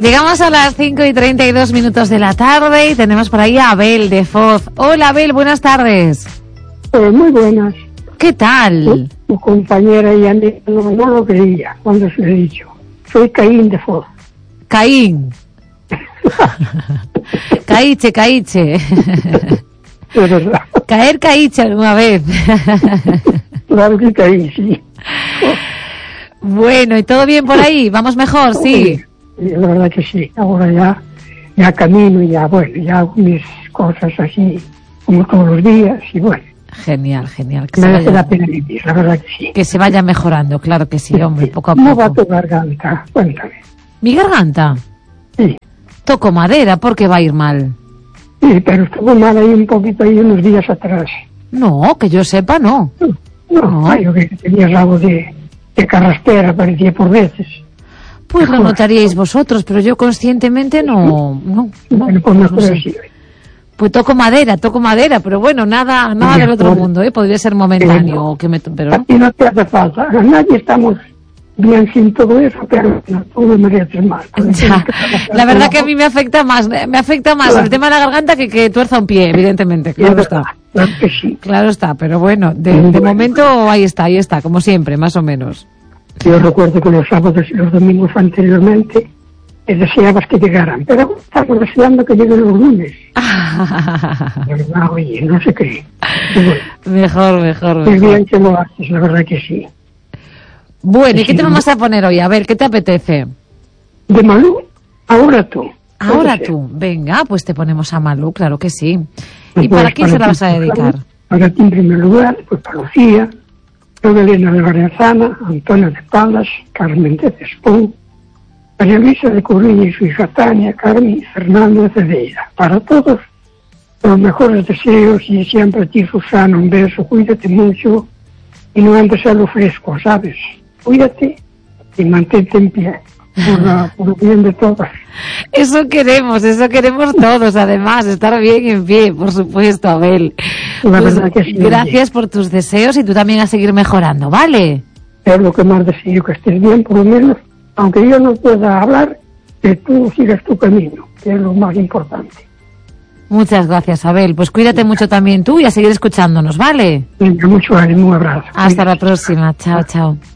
Llegamos a las 5:32 de la tarde y tenemos por ahí a Abel de Foz. Hola Abel, buenas tardes. Muy buenas. ¿Qué tal? Tu compañera y amiga no lo creía cuando se lo he dicho. Soy Caín de Foz. Caín. Caíche. Es verdad. Caíche alguna vez. Claro que caí, sí. Bueno, ¿y todo bien por ahí? ¿Vamos mejor? Sí. La verdad que sí. Ahora ya camino, ya hago mis cosas así como todos los días y bueno. Genial. Merece la pena vivir, la verdad que sí. Que se vaya mejorando, claro que sí, hombre, poco a poco. ¿Cómo va tu garganta? Cuéntame. ¿Mi garganta? Sí. Toco madera, ¿por qué va a ir mal? Sí, pero estuvo mal ahí un poquito ahí unos días atrás. No, que yo sepa, no. No. Yo que tenías algo de carraspera, parecía por veces. Pues lo notaríais vosotros, pero yo conscientemente no. Bueno, pues mejor así. Pues toco madera, pero bueno, nada del otro mundo, ¿eh? Podría ser momentáneo, pero a ti no te hace falta. A nadie estamos bien sin todo eso, pero no, tú me mereces más. Ya, la verdad que a mí me afecta más claro. El tema de la garganta que tuerza un pie, evidentemente, claro está. Claro que sí. Claro está, pero bueno, de momento ahí está, como siempre, más o menos. Yo recuerdo que los sábados y los domingos anteriormente deseabas que llegaran, pero estamos deseando que lleguen los lunes. Oye, no se cree. Mejor. Muy bien que lo haces, la verdad que sí. Bueno, ¿y qué te vamos a poner hoy? A ver, ¿qué te apetece? De Malú, ahora tú. Ahora tú. Venga, pues te ponemos a Malú, claro que sí. ¿Y para quién se la vas a dedicar? Para ti en primer lugar, pues para Lucía, Elena de Barenzana, Antonio de Palas, Carmen de Cespón, María Luisa de Coruña y su hija Tania, Carmen y Fernando de Cedeira. Para todos, los mejores deseos y siempre a ti, Susana, un beso, cuídate mucho y no andes a lo fresco, ¿sabes? Cuídate y mantente en pie, por el bien de todos. Eso queremos todos, además, estar bien en pie, por supuesto, Abel. La verdad que sí. Gracias por tus deseos y tú también a seguir mejorando, ¿vale? Es lo que más deseo, que estés bien, por lo menos, aunque yo no pueda hablar, que tú sigas tu camino, que es lo más importante. Muchas gracias, Abel. Pues cuídate mucho también tú y a seguir escuchándonos, ¿vale? Venga, mucho ánimo, un abrazo. Hasta la próxima. Chao.